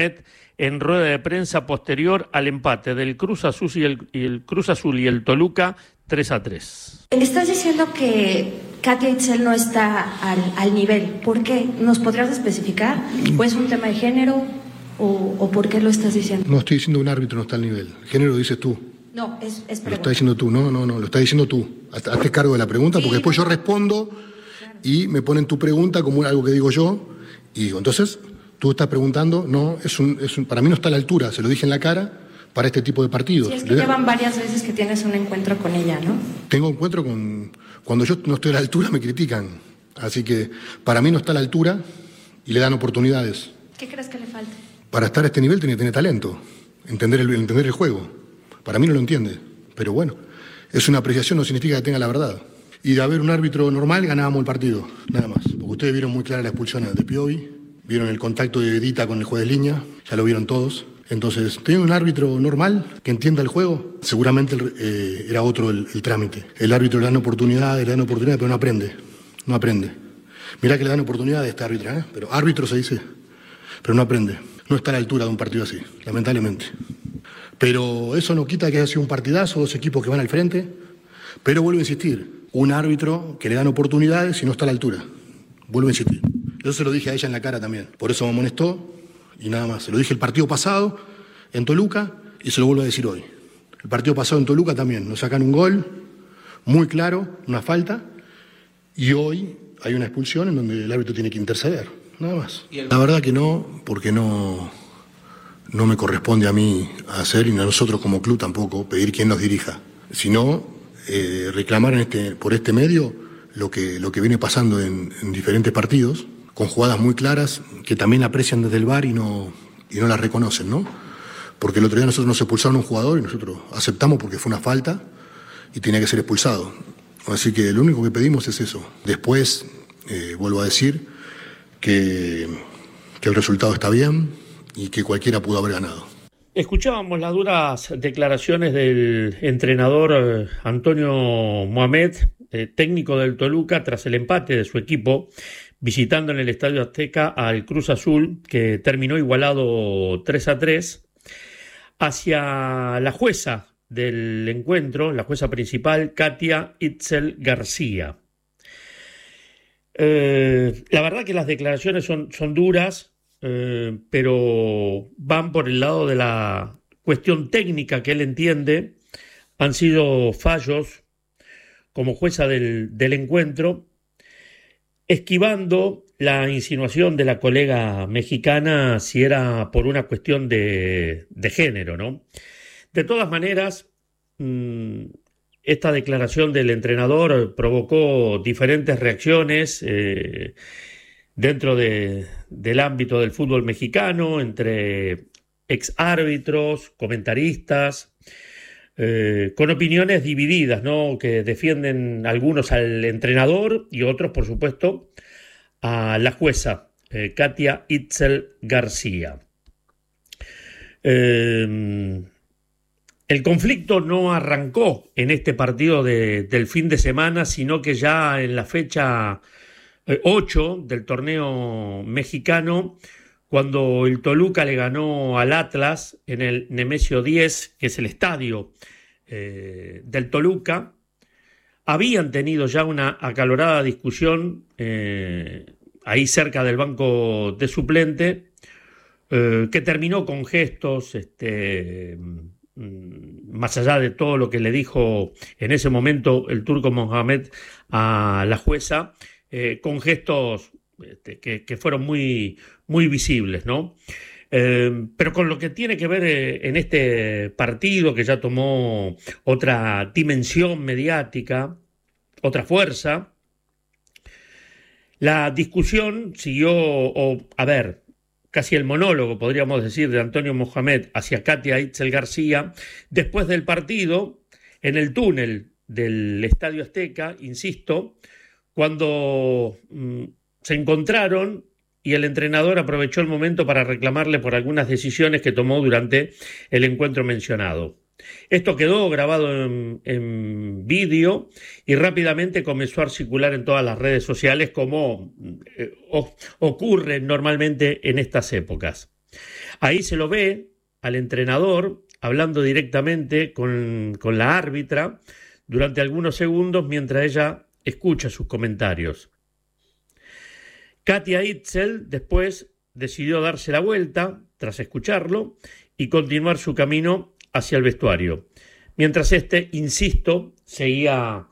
en rueda de prensa posterior al empate del Cruz Azul y el Cruz Azul y el Toluca 3-3. Estás diciendo que Katia Itzel no está al nivel. ¿Por qué? ¿Nos podrías especificar? ¿O es un tema de género? ¿O por qué lo estás diciendo? No estoy diciendo un árbitro no está al nivel. El género lo dices tú. No, es pregunta. Lo estás diciendo tú. No, lo estás diciendo tú. Hazte cargo de la pregunta, porque después yo respondo y me ponen tu pregunta como algo que digo yo. Y digo, entonces, tú estás preguntando, no, para mí no está a la altura, se lo dije en la cara, para este tipo de partidos. Sí, es que llevan varias veces que tienes un encuentro con ella, ¿no? Tengo encuentro con... Cuando yo no estoy a la altura me critican. Así que para mí no está a la altura y le dan oportunidades. ¿Qué crees que le falta? Para estar a este nivel tiene que tener talento, entender el juego. Para mí no lo entiende, pero bueno, es una apreciación, no significa que tenga la verdad. Y de haber un árbitro normal ganábamos el partido, nada más. Porque ustedes vieron muy clara la expulsión de Piovi, vieron el contacto de Edita con el juez de línea, ya lo vieron todos. Entonces, teniendo un árbitro normal que entienda el juego, seguramente era otro el trámite. El árbitro le dan oportunidades, pero no aprende. No aprende. Mirá que le dan oportunidades a este árbitro, pero árbitro se dice, pero no aprende. No está a la altura de un partido así, lamentablemente. Pero eso no quita que haya sido un partidazo, dos equipos que van al frente. Pero vuelvo a insistir, un árbitro que le dan oportunidades y no está a la altura. Vuelvo a insistir. Yo se lo dije a ella en la cara también. Por eso me amonestó y nada más. Se lo dije el partido pasado en Toluca y se lo vuelvo a decir hoy. El partido pasado en Toluca también. Nos sacan un gol muy claro, una falta, y hoy hay una expulsión en donde el árbitro tiene que interceder. Nada más. La verdad que no, porque no me corresponde a mí hacer, y a nosotros como club tampoco, pedir quién nos dirija. Sino reclamar por este medio lo que viene pasando en diferentes partidos, con jugadas muy claras que también aprecian desde el VAR y no las reconocen, ¿no? Porque el otro día nosotros nos expulsaron a un jugador y nosotros aceptamos porque fue una falta y tenía que ser expulsado. Así que lo único que pedimos es eso. Después, vuelvo a decir que el resultado está bien y que cualquiera pudo haber ganado. Escuchábamos las duras declaraciones del entrenador Antonio Mohamed, técnico del Toluca, tras el empate de su equipo visitando en el Estadio Azteca al Cruz Azul, que terminó igualado 3-3, hacia la jueza del encuentro, la jueza principal, Katia Itzel García. La verdad que las declaraciones son duras, pero van por el lado de la cuestión técnica que él entiende. Han sido fallos como jueza del encuentro, esquivando la insinuación de la colega mexicana si era por una cuestión de género, ¿no? De todas maneras, esta declaración del entrenador provocó diferentes reacciones dentro del ámbito del fútbol mexicano, entre exárbitros, comentaristas, con opiniones divididas, ¿no? Que defienden algunos al entrenador y otros, por supuesto, a la jueza, Katia Itzel García. El conflicto no arrancó en este partido del fin de semana, sino que ya en la fecha 8 del torneo mexicano, cuando el Toluca le ganó al Atlas en el Nemesio 10, que es el estadio del Toluca, habían tenido ya una acalorada discusión ahí cerca del banco de suplente, que terminó con gestos, más allá de todo lo que le dijo en ese momento el turco Mohamed a la jueza, con gestos que fueron muy, muy visibles, ¿no? Pero con lo que tiene que ver en este partido, que ya tomó otra dimensión mediática, otra fuerza, la discusión siguió, casi el monólogo, podríamos decir, de Antonio Mohamed hacia Katia Itzel García, después del partido, en el túnel del Estadio Azteca, insisto, cuando se encontraron y el entrenador aprovechó el momento para reclamarle por algunas decisiones que tomó durante el encuentro mencionado. Esto quedó grabado en vídeo y rápidamente comenzó a circular en todas las redes sociales, como ocurre normalmente en estas épocas. Ahí se lo ve al entrenador hablando directamente con la árbitra durante algunos segundos mientras ella escucha sus comentarios. Katia Itzel después decidió darse la vuelta tras escucharlo y continuar su camino hacia el vestuario, mientras insisto, seguía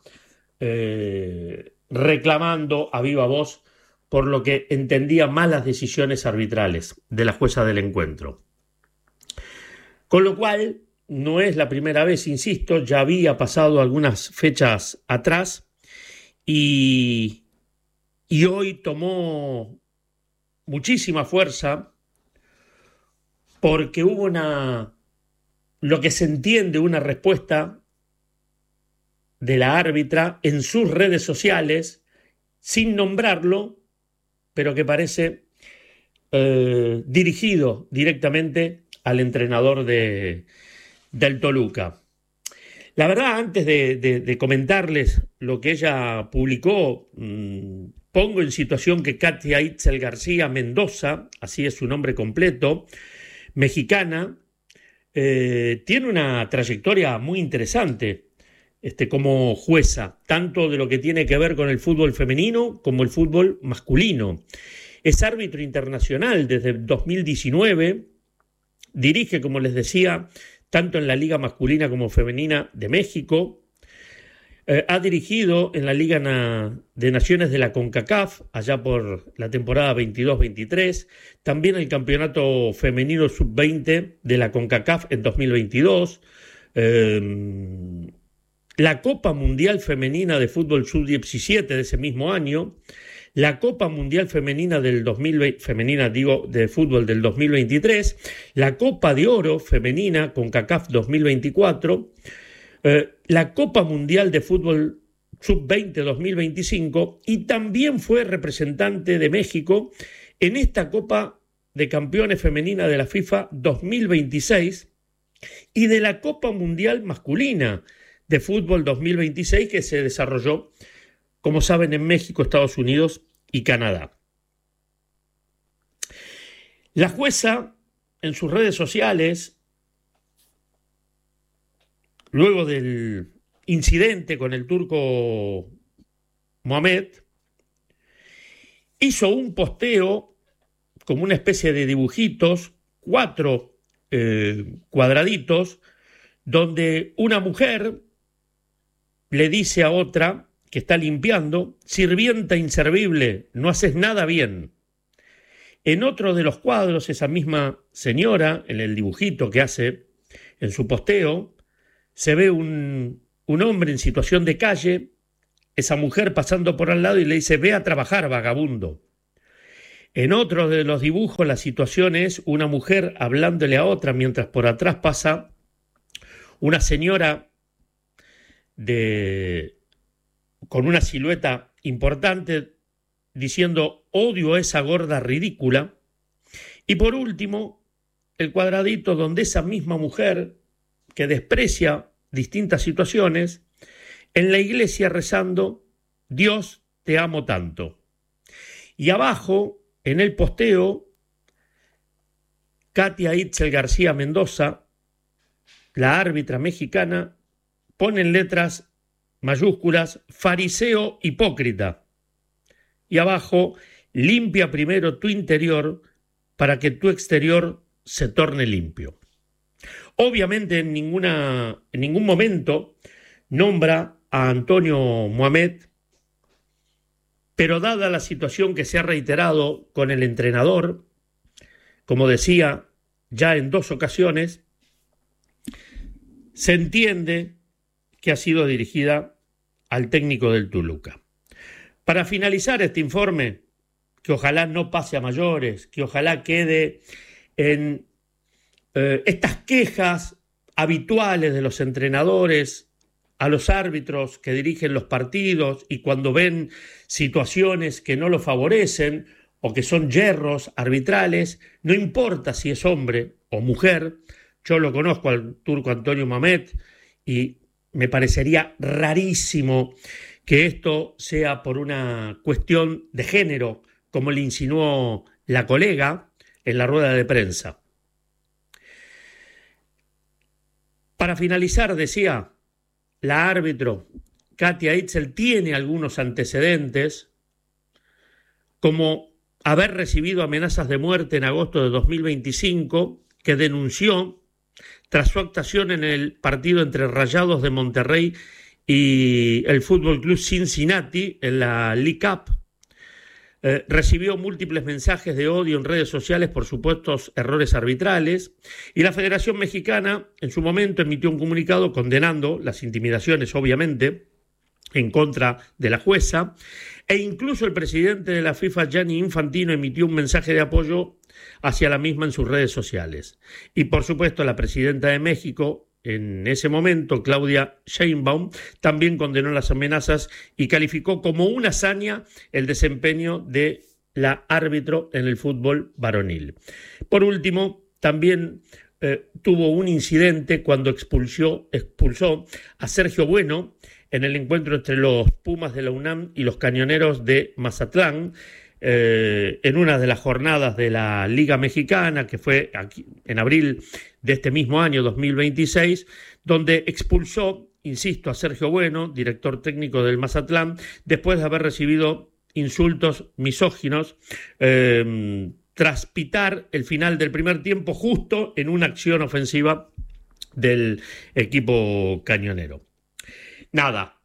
reclamando a viva voz por lo que entendía malas decisiones arbitrales de la jueza del encuentro. Con lo cual, no es la primera vez, insisto, ya había pasado algunas fechas atrás y hoy tomó muchísima fuerza porque hubo lo que se entiende una respuesta de la árbitra en sus redes sociales, sin nombrarlo, pero que parece dirigido directamente al entrenador del Toluca. La verdad, antes de comentarles lo que ella publicó, pongo en situación que Katia Itzel García Mendoza, así es su nombre completo, mexicana, tiene una trayectoria muy interesante como jueza, tanto de lo que tiene que ver con el fútbol femenino como el fútbol masculino. Es árbitro internacional desde 2019, dirige, como les decía, tanto en la Liga Masculina como Femenina de México, ha dirigido en la Liga de Naciones de la CONCACAF, allá por la temporada 22-23, también el Campeonato Femenino Sub-20 de la CONCACAF en 2022, la Copa Mundial Femenina de Fútbol Sub-17 de ese mismo año, la Copa Mundial Femenina de Fútbol del 2023, la Copa de Oro Femenina CONCACAF 2024, la Copa Mundial de Fútbol Sub-20 2025 y también fue representante de México en esta Copa de Campeones Femenina de la FIFA 2026 y de la Copa Mundial Masculina de Fútbol 2026 que se desarrolló, como saben, en México, Estados Unidos y Canadá. La jueza, en sus redes sociales, luego del incidente con el turco Mohamed, hizo un posteo como una especie de dibujitos, 4 cuadraditos, donde una mujer le dice a otra que está limpiando: sirvienta inservible, no haces nada bien. En otro de los cuadros, esa misma señora, en el dibujito que hace en su posteo, se ve un hombre en situación de calle, esa mujer pasando por al lado y le dice: ve a trabajar, vagabundo. En otro de los dibujos la situación es una mujer hablándole a otra mientras por atrás pasa una señora con una silueta importante diciendo: odio a esa gorda ridícula. Y por último, el cuadradito donde esa misma mujer que desprecia distintas situaciones, en la iglesia rezando: Dios, te amo tanto. Y abajo, en el posteo, Katia Itzel García Mendoza, la árbitra mexicana, pone en letras mayúsculas: fariseo hipócrita. Y abajo: limpia primero tu interior para que tu exterior se torne limpio. Obviamente en ningún momento nombra a Antonio Mohamed, pero dada la situación que se ha reiterado con el entrenador, como decía ya en 2 ocasiones, se entiende que ha sido dirigida al técnico del Toluca. Para finalizar este informe, que ojalá no pase a mayores, que ojalá quede en estas quejas habituales de los entrenadores a los árbitros que dirigen los partidos y cuando ven situaciones que no lo favorecen o que son yerros arbitrales, no importa si es hombre o mujer. Yo lo conozco al turco Antonio Mohamed y me parecería rarísimo que esto sea por una cuestión de género, como le insinuó la colega, en la rueda de prensa. Para finalizar, decía, la árbitro Katia Itzel tiene algunos antecedentes, como haber recibido amenazas de muerte en agosto de 2025, que denunció tras su actuación en el partido entre Rayados de Monterrey y el Fútbol Club Cincinnati en la League Cup. Recibió múltiples mensajes de odio en redes sociales por supuestos errores arbitrales, y la Federación Mexicana en su momento emitió un comunicado condenando las intimidaciones, obviamente, en contra de la jueza, e incluso el presidente de la FIFA, Gianni Infantino, emitió un mensaje de apoyo hacia la misma en sus redes sociales. Y por supuesto la presidenta de México, en ese momento, Claudia Sheinbaum, también condenó las amenazas y calificó como una hazaña el desempeño de la árbitro en el fútbol varonil. Por último, también tuvo un incidente cuando expulsó a Sergio Bueno en el encuentro entre los Pumas de la UNAM y los Cañoneros de Mazatlán, en una de las jornadas de la Liga Mexicana, que fue aquí, en abril de este mismo año 2026, donde expulsó, insisto, a Sergio Bueno, director técnico del Mazatlán, después de haber recibido insultos misóginos tras pitar el final del primer tiempo justo en una acción ofensiva del equipo cañonero. Nada,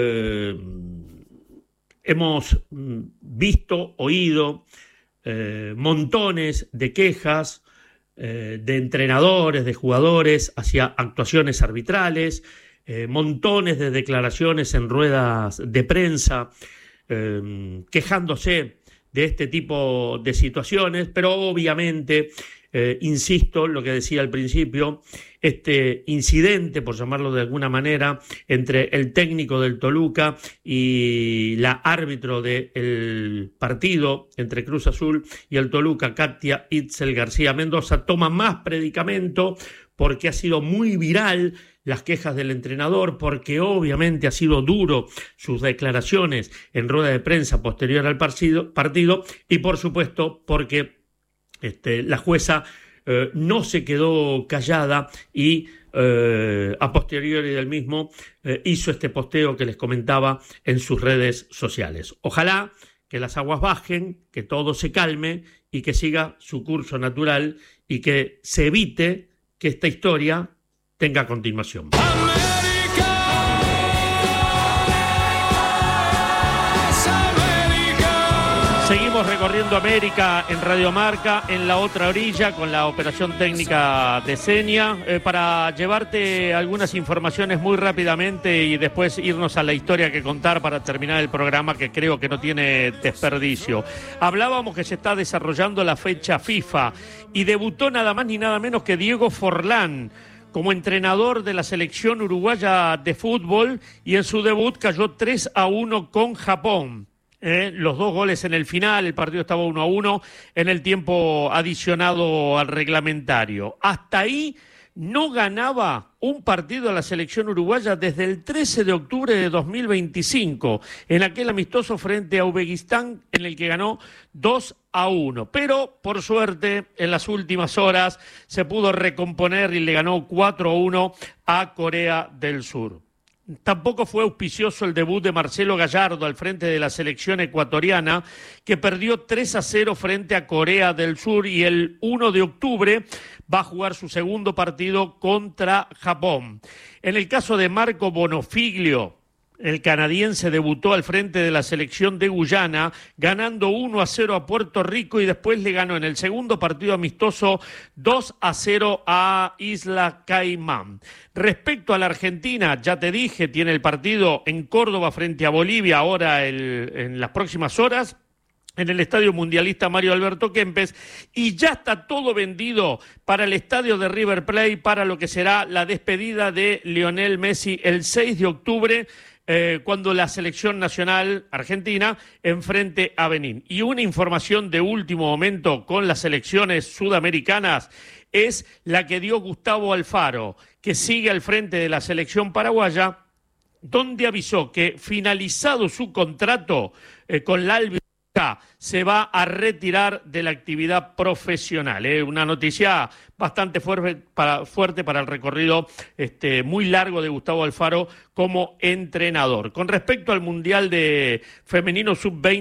hemos visto, oído montones de quejas de entrenadores, de jugadores hacia actuaciones arbitrales, montones de declaraciones en ruedas de prensa quejándose de este tipo de situaciones, pero obviamente, insisto, lo que decía al principio, este incidente, por llamarlo de alguna manera, entre el técnico del Toluca y la árbitro del partido entre Cruz Azul y el Toluca, Katia Itzel García Mendoza, toma más predicamento porque ha sido muy viral las quejas del entrenador, porque obviamente ha sido duro sus declaraciones en rueda de prensa posterior al partido y por supuesto porque la jueza no se quedó callada y a posteriori del mismo hizo este posteo que les comentaba en sus redes sociales. Ojalá que las aguas bajen, que todo se calme y que siga su curso natural y que se evite que esta historia tenga continuación. Seguimos recorriendo América en Radio Marca, en la otra orilla, con la operación técnica de Senia, para llevarte algunas informaciones muy rápidamente y después irnos a la historia que contar para terminar el programa, que creo que no tiene desperdicio. Hablábamos que se está desarrollando la fecha FIFA y debutó nada más ni nada menos que Diego Forlán como entrenador de la selección uruguaya de fútbol, y en su debut cayó 3-1 con Japón. Los 2 goles en el final, el partido estaba 1-1 en el tiempo adicionado al reglamentario. Hasta ahí no ganaba un partido a la selección uruguaya desde el 13 de octubre de 2025, en aquel amistoso frente a Uzbekistán, en el que ganó 2-1. Pero, por suerte, en las últimas horas se pudo recomponer y le ganó 4-1 a Corea del Sur. Tampoco fue auspicioso el debut de Marcelo Gallardo al frente de la selección ecuatoriana, que perdió 3-0 frente a Corea del Sur, y el 1 de octubre va a jugar su segundo partido contra Japón. En el caso de Marco Bonofiglio, el canadiense debutó al frente de la selección de Guyana, ganando 1-0 a Puerto Rico, y después le ganó en el segundo partido amistoso 2-0 a Isla Caimán. Respecto a la Argentina, ya te dije, tiene el partido en Córdoba frente a Bolivia ahora en las próximas horas, en el Estadio Mundialista Mario Alberto Kempes, y ya está todo vendido para el estadio de River Plate, para lo que será la despedida de Lionel Messi el 6 de octubre, cuando la selección nacional argentina enfrente a Benín. Y una información de último momento con las selecciones sudamericanas es la que dio Gustavo Alfaro, que sigue al frente de la selección paraguaya, donde avisó que finalizado su contrato con la se va a retirar de la actividad profesional. Una noticia bastante fuerte para el recorrido muy largo de Gustavo Alfaro como entrenador. Con respecto al Mundial de Femenino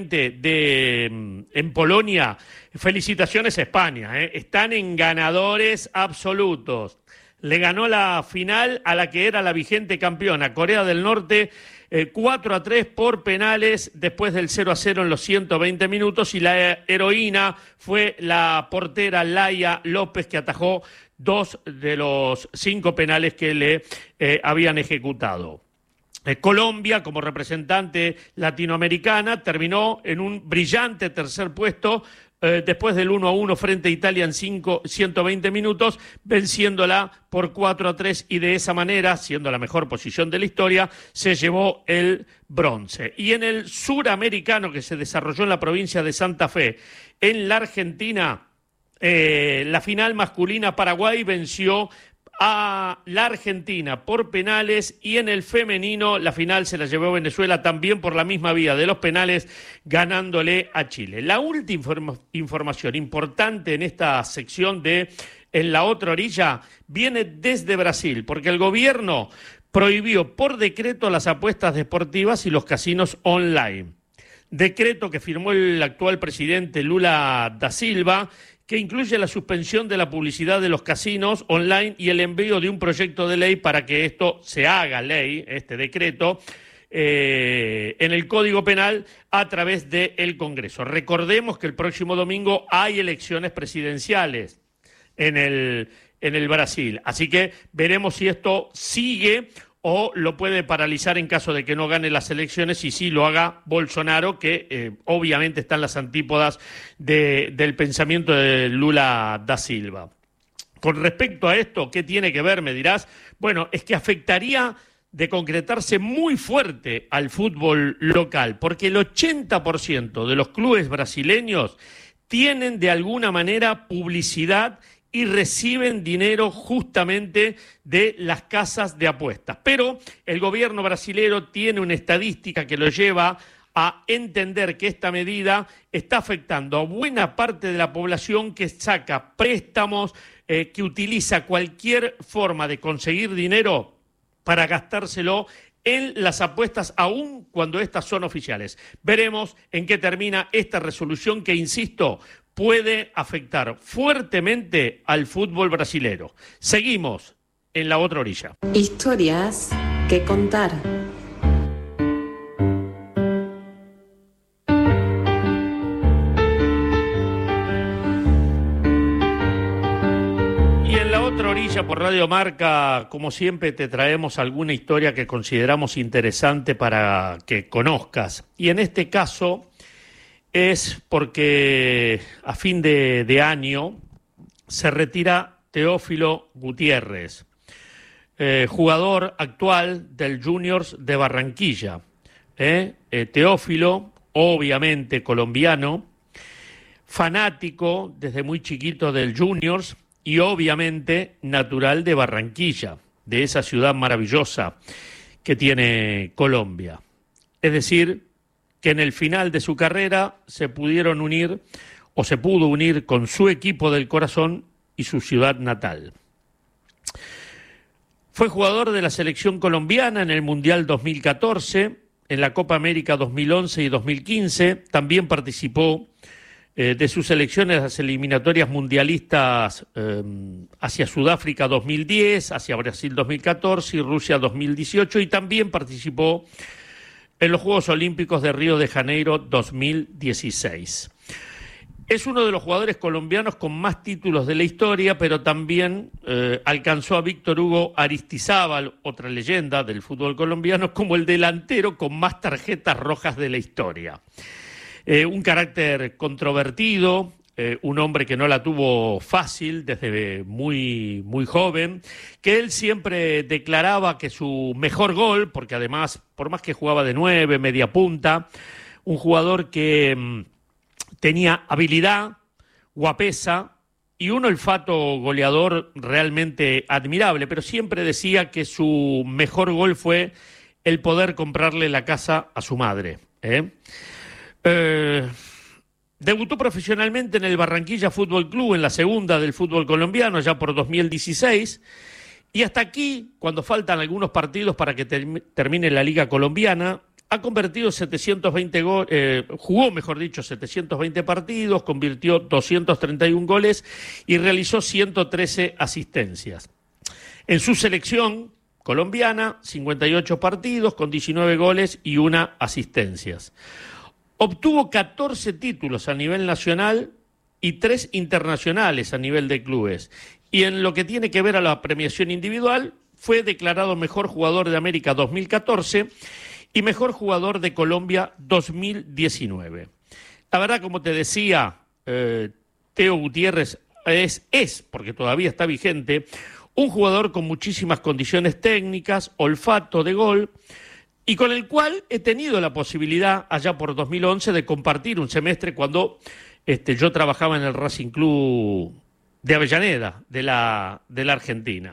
Sub-20 en Polonia, felicitaciones a España. Están en ganadores absolutos. Le ganó la final a la que era la vigente campeona, Corea del Norte, 4-3 por penales después del 0-0 en los 120 minutos, y la heroína fue la portera Laia López, que atajó 2 de los 5 penales que le habían ejecutado. Colombia, como representante latinoamericana, terminó en un brillante tercer puesto después del 1-1 frente a Italia en 120 minutos, venciéndola por 4-3, y de esa manera, siendo la mejor posición de la historia, se llevó el bronce. Y en el suramericano, que se desarrolló en la provincia de Santa Fe, en la Argentina, la final masculina, Paraguay venció a la Argentina por penales, y en el femenino la final se la llevó Venezuela también por la misma vía de los penales, ganándole a Chile. La última información importante en esta sección de En la Otra Orilla viene desde Brasil, porque el gobierno prohibió por decreto las apuestas deportivas y los casinos online. Decreto que firmó el actual presidente Lula da Silva, que incluye la suspensión de la publicidad de los casinos online y el envío de un proyecto de ley para que esto se haga ley, este decreto, en el Código Penal a través del Congreso. Recordemos que el próximo domingo hay elecciones presidenciales en el Brasil, así que veremos si esto sigue o lo puede paralizar en caso de que no gane las elecciones, y sí lo haga Bolsonaro, que obviamente está en las antípodas del pensamiento de Lula da Silva. Con respecto a esto, ¿qué tiene que ver, me dirás? Bueno, es que afectaría de concretarse muy fuerte al fútbol local, porque el 80% de los clubes brasileños tienen de alguna manera publicidad y reciben dinero justamente de las casas de apuestas. Pero el gobierno brasilero tiene una estadística que lo lleva a entender que esta medida está afectando a buena parte de la población que saca préstamos, que utiliza cualquier forma de conseguir dinero para gastárselo en las apuestas, aun cuando estas son oficiales. Veremos en qué termina esta resolución que, insisto, puede afectar fuertemente al fútbol brasilero. Seguimos en La Otra Orilla. Historias que contar. Y en La Otra Orilla por Radio Marca, como siempre, te traemos alguna historia que consideramos interesante para que conozcas. Y en este caso es porque a fin de año se retira Teófilo Gutiérrez, jugador actual del Juniors de Barranquilla. Teófilo, obviamente colombiano, fanático desde muy chiquito del Juniors y obviamente natural de Barranquilla, de esa ciudad maravillosa que tiene Colombia. Es decir, que en el final de su carrera se pudo unir con su equipo del corazón y su ciudad natal. Fue jugador de la selección colombiana en el Mundial 2014, en la Copa América 2011 y 2015. También participó de sus selecciones en las eliminatorias mundialistas hacia Sudáfrica 2010, hacia Brasil 2014 y Rusia 2018, y también participó en los Juegos Olímpicos de Río de Janeiro 2016. Es uno de los jugadores colombianos con más títulos de la historia, pero también alcanzó a Víctor Hugo Aristizábal, otra leyenda del fútbol colombiano, como el delantero con más tarjetas rojas de la historia. Un carácter controvertido, un hombre que no la tuvo fácil desde muy, muy joven, que él siempre declaraba que su mejor gol, porque además, por más que jugaba de 9, media punta, un jugador que tenía habilidad, guapesa y un olfato goleador realmente admirable, pero siempre decía que su mejor gol fue el poder comprarle la casa a su madre. Debutó profesionalmente en el Barranquilla Fútbol Club, en la segunda del fútbol colombiano, ya por 2016. Y hasta aquí, cuando faltan algunos partidos para que termine la Liga Colombiana, ha convertido 720 goles, jugó, mejor dicho, 720 partidos, convirtió 231 goles y realizó 113 asistencias. En su selección colombiana, 58 partidos con 19 goles y 1 asistencia. Obtuvo 14 títulos a nivel nacional y 3 internacionales a nivel de clubes. Y en lo que tiene que ver a la premiación individual, fue declarado Mejor Jugador de América 2014 y Mejor Jugador de Colombia 2019. La verdad, como te decía, Teo Gutiérrez es, porque todavía está vigente, un jugador con muchísimas condiciones técnicas, olfato de gol, y con el cual he tenido la posibilidad, allá por 2011, de compartir un semestre cuando yo trabajaba en el Racing Club de Avellaneda, de la Argentina.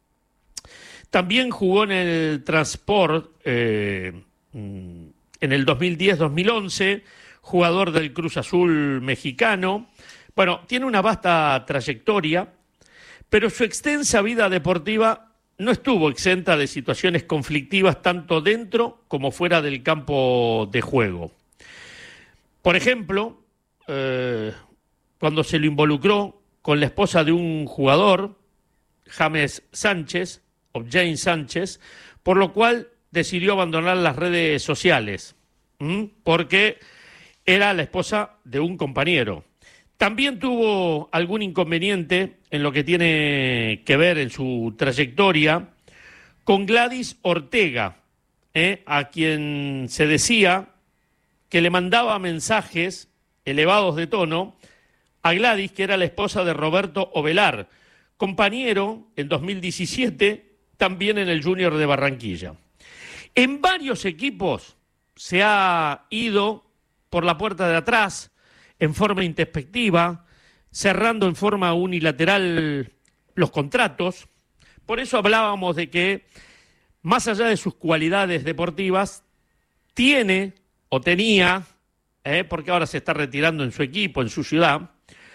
También jugó en el Transport en el 2010-2011, jugador del Cruz Azul mexicano. Bueno, tiene una vasta trayectoria, pero su extensa vida deportiva no estuvo exenta de situaciones conflictivas tanto dentro como fuera del campo de juego. Por ejemplo, cuando se lo involucró con la esposa de un jugador, James Sánchez, o James Sánchez, por lo cual decidió abandonar las redes sociales, porque era la esposa de un compañero. También tuvo algún inconveniente en lo que tiene que ver en su trayectoria con Gladys Ortega, a quien se decía que le mandaba mensajes elevados de tono a Gladys, que era la esposa de Roberto Ovelar, compañero en 2017 también en el Junior de Barranquilla. En varios equipos se ha ido por la puerta de atrás, en forma introspectiva, cerrando en forma unilateral los contratos. Por eso hablábamos de que, más allá de sus cualidades deportivas, tiene o tenía, porque ahora se está retirando en su equipo, en su ciudad,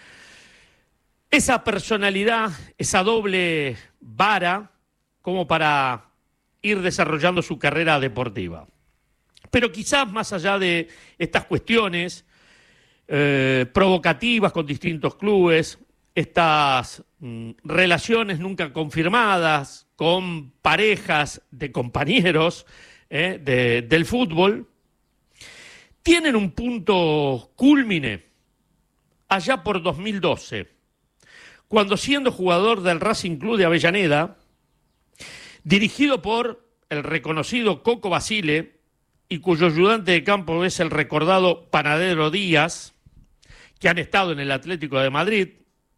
esa personalidad, esa doble vara, como para ir desarrollando su carrera deportiva. Pero quizás más allá de estas cuestiones provocativas con distintos clubes, estas relaciones nunca confirmadas con parejas de compañeros del fútbol, tienen un punto cúlmine allá por 2012, cuando siendo jugador del Racing Club de Avellaneda, dirigido por el reconocido Coco Basile y cuyo ayudante de campo es el recordado Panadero Díaz, que han estado en el Atlético de Madrid.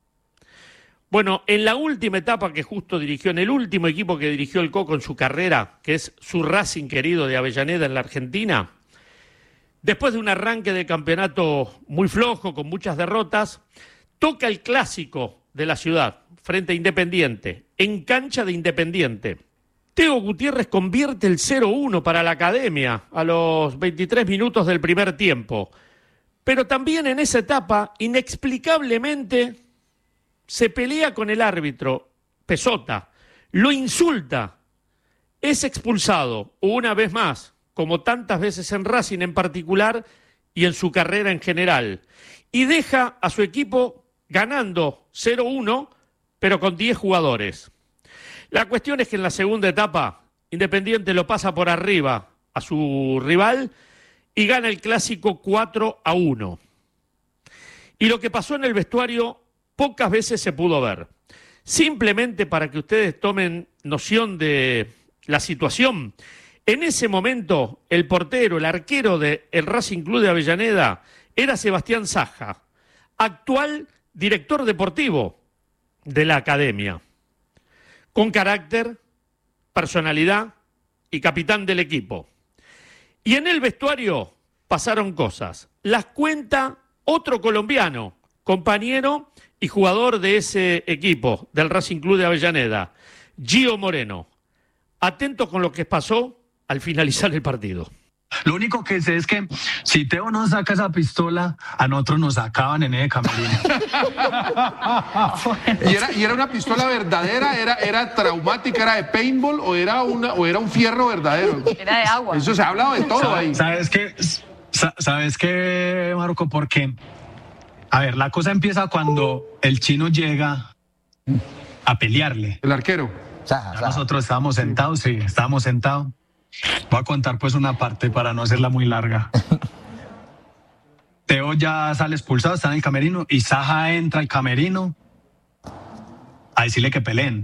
Bueno, en la última etapa que justo dirigió, en el último equipo que dirigió el Coco en su carrera, que es su Racing querido de Avellaneda en la Argentina, después de un arranque de campeonato muy flojo, con muchas derrotas, toca el clásico de la ciudad, frente a Independiente, en cancha de Independiente. Teo Gutiérrez convierte el 0-1 para la Academia a los 23 minutos del primer tiempo. Pero también en esa etapa, inexplicablemente, se pelea con el árbitro, Pesota, lo insulta, es expulsado una vez más, como tantas veces en Racing en particular y en su carrera en general, y deja a su equipo ganando 0-1, pero con 10 jugadores. La cuestión es que en la segunda etapa, Independiente lo pasa por arriba a su rival y gana el clásico 4-1. Y lo que pasó en el vestuario pocas veces se pudo ver. Simplemente para que ustedes tomen noción de la situación, en ese momento el portero, el arquero del Racing Club de Avellaneda era Sebastián Saja, actual director deportivo de la Academia, con carácter, personalidad y capitán del equipo. Y en el vestuario pasaron cosas. Las cuenta otro colombiano, compañero y jugador de ese equipo, del Racing Club de Avellaneda, Gio Moreno. Atentos con lo que pasó al finalizar el partido. Lo único que sé es que si Teo no saca esa pistola, a nosotros nos sacaban en ese camerino. ¿Y era una pistola verdadera? ¿Era traumática? ¿Era de paintball? ¿O era un fierro verdadero? Era de agua. Eso se ha hablado de todo ahí. ¿Sabes qué, Marco? Porque, a ver, la cosa empieza cuando el chino llega a pelearle. El arquero. Ya nosotros estábamos sentados, sí, estábamos sentados. Voy a contar pues una parte para no hacerla muy larga. Teo ya sale expulsado, está en el camerino y Saja entra al camerino a decirle que peleen.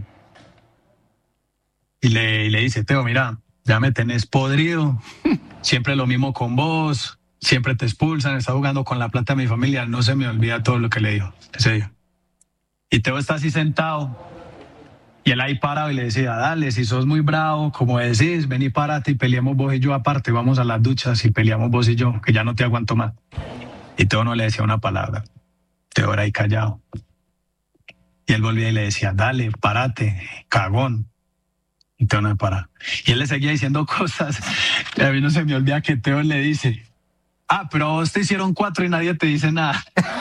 Y le dice, Teo, mira, ya me tenés podrido, siempre lo mismo con vos, siempre te expulsan, está jugando con la plata de mi familia, no se me olvida todo lo que le dijo ese día. Y Teo está así sentado. Y él ahí parado y le decía, dale, si sos muy bravo, como decís, ven y párate y peleamos vos y yo aparte, vamos a las duchas y peleamos vos y yo, que ya no te aguanto más. Y Teo no le decía una palabra. Teo era ahí callado. Y él volvía y le decía, dale, párate, cagón. Y Teo no me para. Y él le seguía diciendo cosas. Y a mí no se me olvida que Teo le dice, pero a vos te hicieron 4 y nadie te dice nada.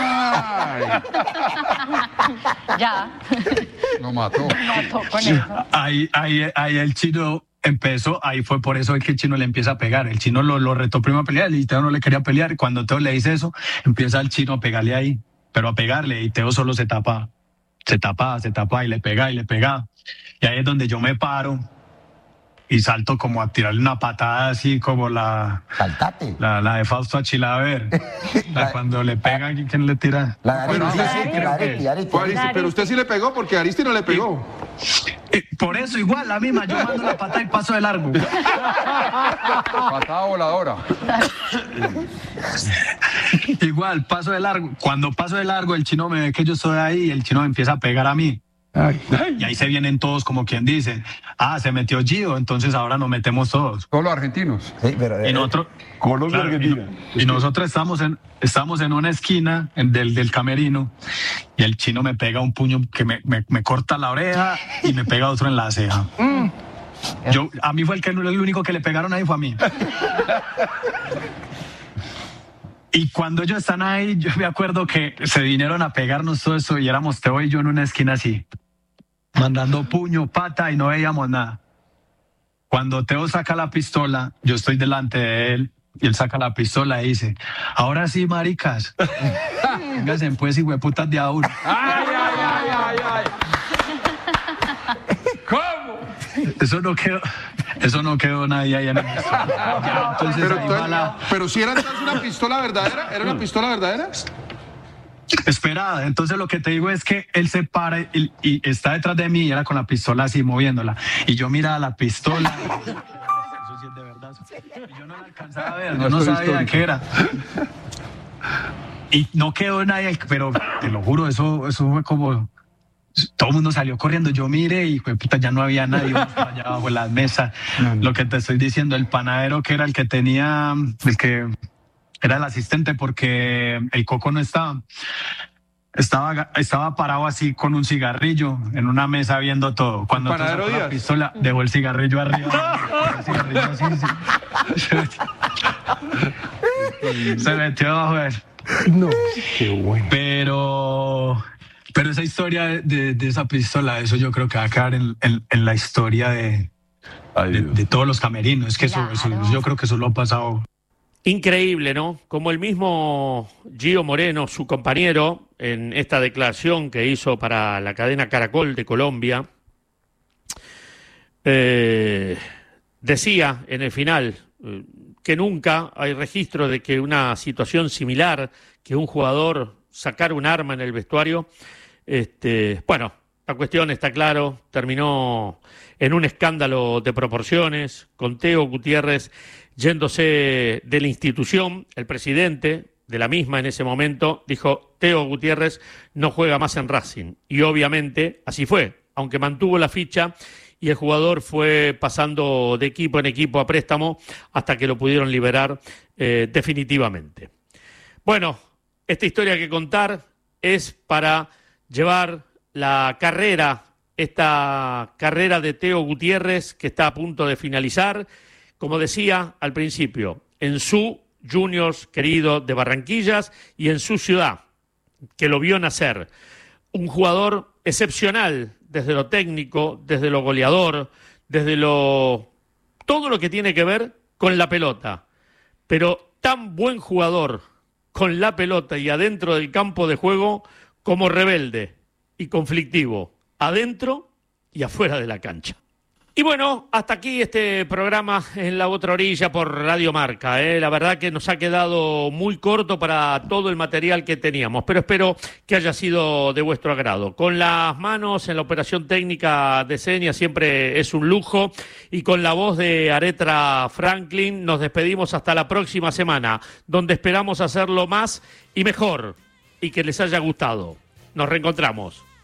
Ya. Lo mató. Con eso. Ahí el chino empezó, ahí fue por eso que el chino le empieza a pegar. El chino lo retó primero a pelear y Teo no le quería pelear. Y cuando Teo le dice eso, empieza el chino a pegarle ahí, pero a pegarle, y Teo solo se tapa y le pega. Y ahí es donde yo me paro y salto como a tirarle una patada así como la de Fausto a Chilaver. Cuando le pegan, ¿quién le tira? Pero usted sí le pegó porque Aristi no le pegó. Por eso igual, la misma, yo mando la patada y paso de largo. Patada voladora. Igual, paso de largo. Cuando paso de largo, el chino me ve que yo estoy ahí y el chino me empieza a pegar a mí. Y ahí se vienen todos como quien dice, se metió Gio, entonces ahora nos metemos todos. Todos los argentinos. Sí, pero, y nosotros, Colombia, claro, Argentina. Y nosotros estamos en una esquina del camerino y el chino me pega un puño que me corta la oreja y me pega otro en la ceja. A mí fue el único que le pegaron ahí, fue a mí. Y cuando ellos están ahí, yo me acuerdo que se vinieron a pegarnos todo eso y éramos Teo y yo en una esquina así, mandando puño, pata y no veíamos nada. Cuando Teo saca la pistola, yo estoy delante de él y él saca la pistola y dice, ahora sí, maricas, vénganse pues, hijueputas de a uno. ¡Ay! ¿Cómo? Eso no quedó nadie ahí en el pero si era entonces una pistola verdadera, ¿era una pistola verdadera? Esperada. Entonces lo que te digo es que él se para y está detrás de mí y era con la pistola así moviéndola. Y yo miraba la pistola. Eso sí es de verdad. Y yo no la alcanzaba a ver, yo no sabía qué era. Y no quedó nadie, pero te lo juro, eso fue como... Todo el mundo salió corriendo, yo miré y puta, ya no había nadie allá abajo en las mesas. Lo que te estoy diciendo, el panadero que era el que tenía, el que era el asistente porque el Coco no estaba. Estaba parado así con un cigarrillo en una mesa viendo todo. Cuando sacó la pistola, dejó el cigarrillo arriba. Se metió abajo de él. No, qué bueno. Pero esa historia de esa pistola, eso yo creo que va a quedar en la historia de todos los camerinos. Es que eso, yo creo que eso lo ha pasado. Increíble, ¿no? Como el mismo Gio Moreno, su compañero, en esta declaración que hizo para la cadena Caracol de Colombia, decía en el final que nunca hay registro de que una situación similar, que un jugador sacara un arma en el vestuario, bueno, la cuestión está claro, terminó en un escándalo de proporciones, con Teo Gutiérrez yéndose de la institución. El presidente de la misma en ese momento dijo, Teo Gutiérrez no juega más en Racing. Y obviamente así fue, aunque mantuvo la ficha y el jugador fue pasando de equipo en equipo a préstamo hasta que lo pudieron liberar definitivamente. Bueno, esta historia que contar es para llevar esta carrera de Teo Gutiérrez que está a punto de finalizar. Como decía al principio, en su Juniors querido de Barranquillas y en su ciudad, que lo vio nacer. Un jugador excepcional desde lo técnico, desde lo goleador, desde todo lo que tiene que ver con la pelota. Pero tan buen jugador con la pelota y adentro del campo de juego como rebelde y conflictivo, adentro y afuera de la cancha. Y bueno, hasta aquí este programa en la otra orilla por Radio Marca. La verdad que nos ha quedado muy corto para todo el material que teníamos, pero espero que haya sido de vuestro agrado. Con las manos en la operación técnica de Senia siempre es un lujo, y con la voz de Aretra Franklin nos despedimos hasta la próxima semana, donde esperamos hacerlo más y mejor, y que les haya gustado. Nos reencontramos.